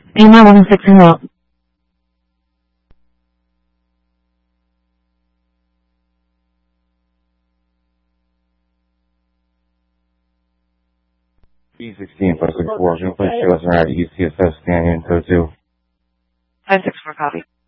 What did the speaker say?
AMI 106 en route. B16 +64, please give us an RD UCSS Canyon Code 2. 564 copy.